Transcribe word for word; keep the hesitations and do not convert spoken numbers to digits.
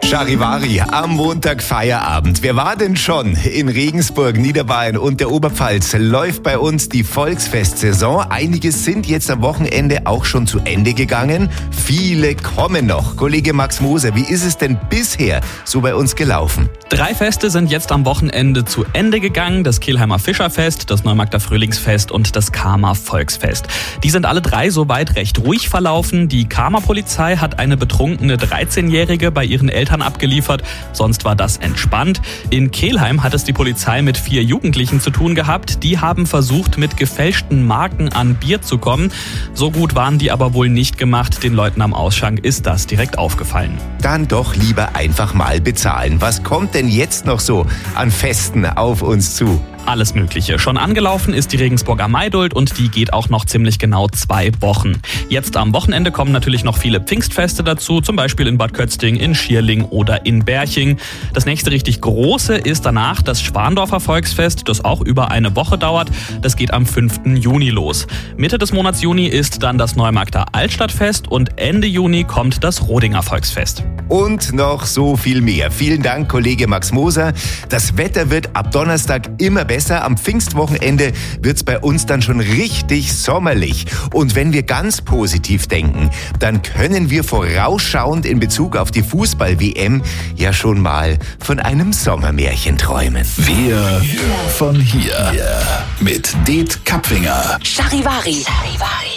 Charivari, am Montag Feierabend. Wer war denn schon in Regensburg, Niederbayern und der Oberpfalz? Läuft bei uns die Volksfestsaison. Einige sind jetzt am Wochenende auch schon zu Ende gegangen. Viele kommen noch. Kollege Max Moser, wie ist es denn bisher so bei uns gelaufen? Drei Feste sind jetzt am Wochenende zu Ende gegangen. Das Kelheimer Fischerfest, das Neumarkter Frühlingsfest und das Kamer Volksfest. Die sind alle drei soweit recht ruhig verlaufen. Die Kamer Polizei hat eine betrunkene dreizehnjährige bei ihren Eltern abgeliefert. Sonst war das entspannt. In Kelheim hat es die Polizei mit vier Jugendlichen zu tun gehabt. Die haben versucht, mit gefälschten Marken an Bier zu kommen. So gut waren die aber wohl nicht gemacht. Den Leuten am Ausschank ist das direkt aufgefallen. Dann doch lieber einfach mal bezahlen. Was kommt denn jetzt noch so an Festen auf uns zu? Alles Mögliche. Schon angelaufen ist die Regensburger Maidult und die geht auch noch ziemlich genau zwei Wochen. Jetzt am Wochenende kommen natürlich noch viele Pfingstfeste dazu, zum Beispiel in Bad Kötzting, in Schierling oder in Berching. Das nächste richtig große ist danach das Schwandorfer Volksfest, das auch über eine Woche dauert. Das geht am fünften Juni los. Mitte des Monats Juni ist dann das Neumarkter Altstadtfest und Ende Juni kommt das Rodinger Volksfest. Und noch so viel mehr. Vielen Dank, Kollege Max Moser. Das Wetter wird ab Donnerstag immer besser. Am Pfingstwochenende wird's bei uns dann schon richtig sommerlich. Und wenn wir ganz positiv denken, dann können wir vorausschauend in Bezug auf die Fußball-W M ja schon mal von einem Sommermärchen träumen. Wir von hier mit Det Kapfinger. Charivari. Charivari.